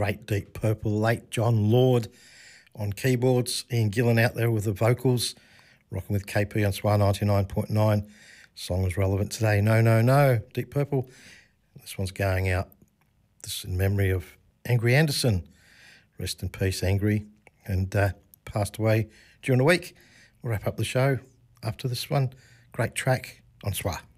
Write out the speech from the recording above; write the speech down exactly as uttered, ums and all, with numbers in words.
great Deep Purple, late John Lord on keyboards, Ian Gillan out there with the vocals, rocking with K P on S W R ninety-nine point nine. Song was relevant today, No, No, No, Deep Purple. This one's going out, this is in memory of Angry Anderson. Rest in peace, Angry, and uh, passed away during the week. We'll wrap up the show after this one. Great track on S W R.